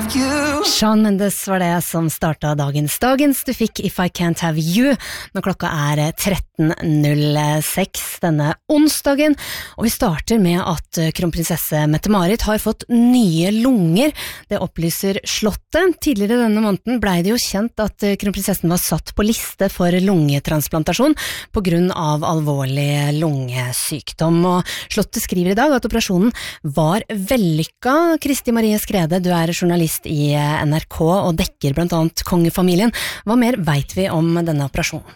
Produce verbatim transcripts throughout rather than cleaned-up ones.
have you. Shawn Mendes var det som startet dagens dagens. Du fikk If I Can't Have You når klokka er tretten null seks denne onsdagen. Og vi starter med at kronprinsesse Mette-Marit har fått nye lunger. Det opplyser Slottet. Tidligere denne måneden ble det jo kjent at kronprinsessen var satt på liste for lungetransplantasjon på grunn av alvorlig lungesykdom. Og Slottet skriver i dag at operasjonen var vellykka. Kristi Marie Skrede, du er journalist i N R K og dekker blant annet kongefamilien. Hva mer vet vi om denne operasjonen?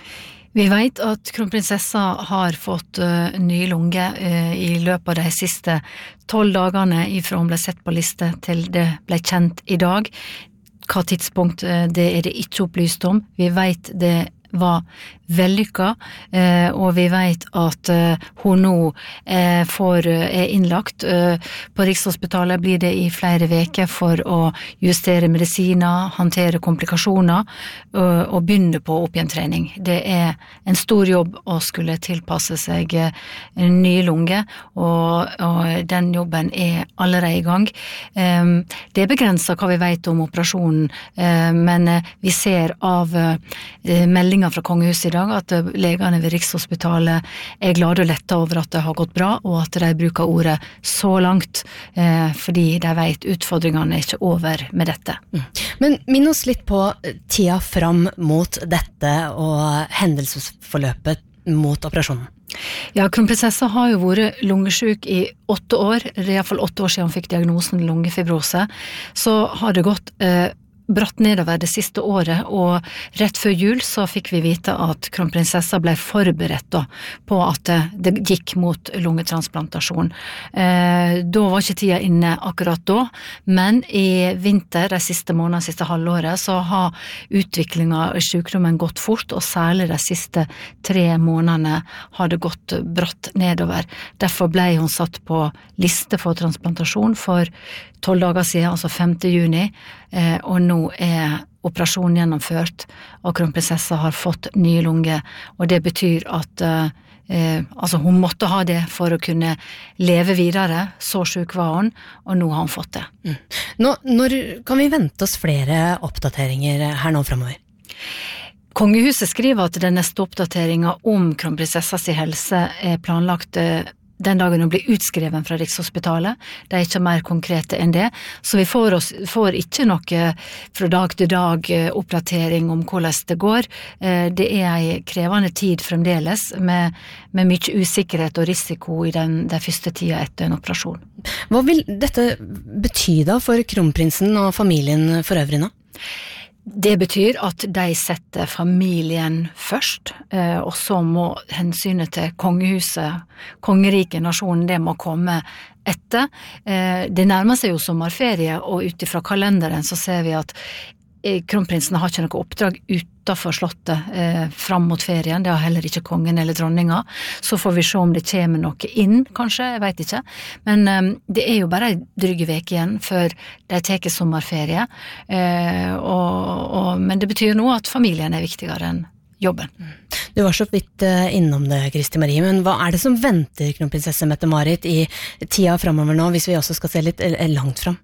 Vi vet at kronprinsessa har fått uh, ny lunge uh, i løpet av de siste tolv dagene ifra hun ble sett på liste til det ble kjent i dag. Hva tidspunkt uh, det er det ikke opplyst om. Vi vet det var vellykka, eh, og vi vet at eh, hun nå eh, får, er innlagt. Eh, på Rikshospitalet blir det i flere veker for å justere medisiner, håndtere komplikasjoner og, og begynne på oppgjentrening. Det er en stor jobb å skulle tilpasse seg en ny lunge, og, og den jobben er allerede i gang. Eh, det er begrenset hva vi vet om operasjonen, eh, men eh, vi ser av eh, meldinger fra kongehuset i dag at legene ved Rikshospitalet er glade og lette over at det har gått bra, og at de bruker ordet så langt, eh, fordi de vet utfordringene er ikke over med dette. Mm. Men minn oss litt på tida fram mot dette og hendelsesforløpet mot operasjonen. Ja, kronprinsessa har jo vært lungesjuk i åtte år, det er i hvert fall åtte år siden hun fikk diagnosen lungefibrose, så har det gått eh, bratt nedover det siste året, og rett før jul så fikk vi vite at kronprinsessa ble forberedt da, på at det gikk mot lungetransplantasjon. Eh, da var ikke tida inne akkurat da, men i vinter, de siste månedene, siste halvåret, så har utviklingen i sykdommen gått fort, og særlig de siste tre månedene har det gått bratt nedover. Derfor ble hun satt på liste for transplantasjon for tolv dager siden, altså femte juni, eh, og nå er operasjonen gjennomført, og kronprinsessa har fått nye lunger, og det betyr at eh, altså hun måtte ha det for å kunne leve videre, så syk var hun, og nå har hun fått det. Mm. Nå, når kan vi vente oss flere oppdateringer her nå fremover? Kongehuset skriver at den neste oppdateringen om kronprinsessas helse er planlagt den dagen hun blir utskreven fra Rikshospitalet. Det er ikke mer konkrete enn det, så vi får, oss, får ikke noe fra dag til dag oppdatering om hvordan det går. Det er en krevende tid fremdeles, med, med mye usikkerhet og risiko i den, den første tida etter en operasjon. Hva vil dette bety da for kronprinsen og familien for øvrig nå? Det betyr at de setter familien først, og så må hensynet til kongehuset, kongeriket, nasjonen, det må komme etter. Det nærmer seg jo sommerferie, og ut ifra kalenderen så ser vi at kronprinsen har ikke noe oppdrag utenfor slottet eh, fram mot ferien, det har heller ikke kongen eller dronninga, så får vi se om det kommer noe inn, kanskje, jeg vet ikke, men eh, det er jo bare en drygge vek igjen før de tar sommerferie, eh, og, og, men det betyr nå at familien er viktigere enn jobben. Du var så vidt innom det, Kristi Marie, men hva er det som venter kronprinsesse Mette-Marit i tida fremover nå, hvis vi også skal se litt langt fram?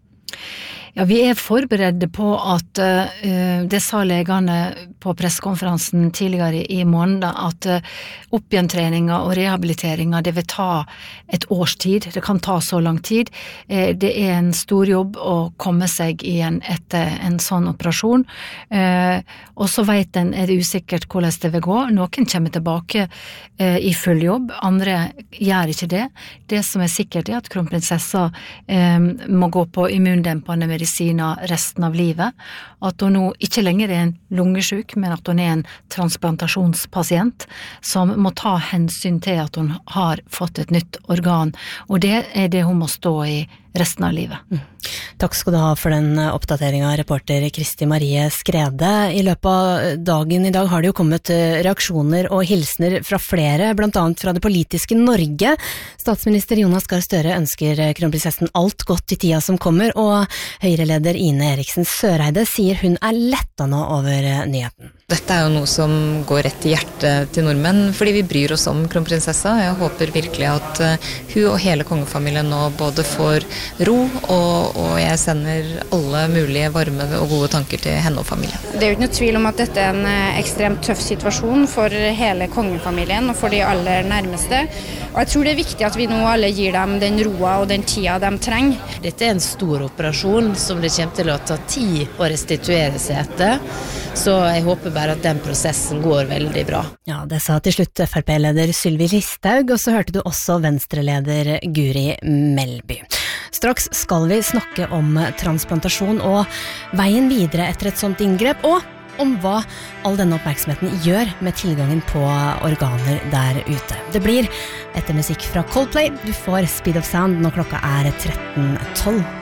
Ja, vi er forberedte på at uh, det sa legene på pressekonferansen tidligere i måneden, at uh, oppgjentreninga og rehabiliteringa, det vil ta et års tid, det kan ta så lang tid. Uh, det er en stor jobb å komme seg igjen etter en sånn operasjon, uh, og så vet en, er det usikkert hvordan det vil gå. Noen kommer tilbake uh, i full jobb, andre gjør ikke det. Det som er sikkert er at kronprinsessa uh, må gå på immundempende medisiner resten av livet, at hun nå ikke lenger er en lungesjuk, men at hun er en transplantasjonspasient som må ta hensyn til at hun har fått et nytt organ, og det er det hun må stå i resten av livet. Mm. Takk skal du ha for den oppdateringen, reporter Kristi Marie Skrede. I løpet av dagen i dag har det jo kommet reaksjoner og hilsner fra flere, blant annet fra det politiske Norge. Statsminister Jonas Gahr Støre ønsker kronprinsessen alt godt i tida som kommer, og Høyre-leder Ine Eriksen Søreide sier hun er lettet nå over nyheten. Dette er jo noe som går rett i hjertet til nordmenn, fordi vi bryr oss om kronprinsessa. Jeg håper virkelig at hun og hele kongefamilien nå både får ro, og, og jeg sender alle mulige varme og gode tanker til henne og familien. Det er jo ikke noe tvil om at dette er en ekstremt tøff situasjon for hele kongefamilien og for de aller nærmeste. Og jeg tror det er viktig at vi nå alle gir dem den roa og den tida de trenger. Dette er en stor operasjon som det kommer til å ta tid å restituere seg etter, så jeg håper bare at den prosessen går veldig bra. Ja, det sa til slutt F R P-leder Sylvi Listhaug, og så hørte du også Venstre-leder Guri Melby. Straks skal vi snakke om transplantasjon og veien videre etter et sånt inngrep, og om hva all denne oppmerksomheten gjør med tilgangen på organer der ute. Det blir etter musikk fra Coldplay. Du får Speed of Sound når klokka er tretten tolv.